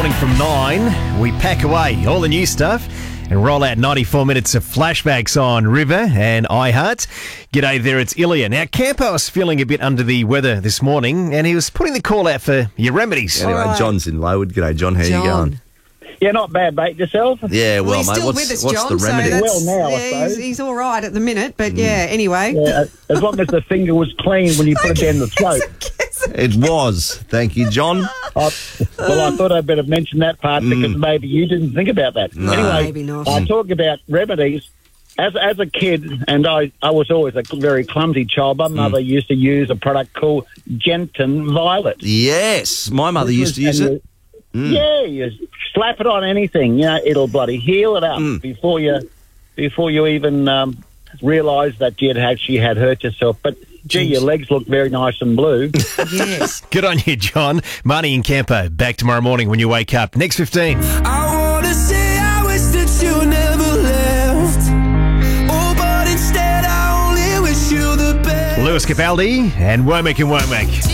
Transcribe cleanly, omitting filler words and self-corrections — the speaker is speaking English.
morning from 9. We pack away all the new stuff and roll out 94 minutes of flashbacks on River and iHeart. G'day there, it's Ilya. Now, Campo was feeling a bit under the weather this morning and he was putting the call out for your remedies. Anyway, All right. John's in Lowood. G'day, John. How you going? Yeah, not bad, mate. Yourself? Yeah, well, he's mate, still what's with us, the John, so remedy? that's, Well, now, I yeah, suppose. he's all right at the minute, but yeah, anyway. Yeah, as long as the finger was clean when you put it down the throat. It was. Thank you, John. I thought I'd better mention that part because maybe you didn't think about that. No. Anyway, Maybe not. I talk about remedies. As a kid, and I was always a very clumsy child, my mother used to use a product called Genton Violet. Yes, my mother used to use it. Yeah, you slap it on anything, it'll bloody heal it up before you even realise that you had hurt yourself. But gee, your legs look very nice and blue. Yes. Good on you, John. Marnie and Campo, back tomorrow morning when you wake up. Next 15. I wanna say I wish that you never left. Oh, but instead I only wish you the best. Lewis Capaldi and Womack and Womack.